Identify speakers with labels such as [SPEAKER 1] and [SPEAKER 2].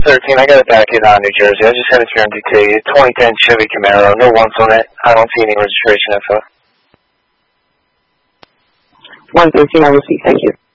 [SPEAKER 1] 113. I got it back in New Jersey. I just had it here in DT. 2010 Chevy Camaro. No ones on it. I don't see any registration info.
[SPEAKER 2] 113, I will see. Thank you.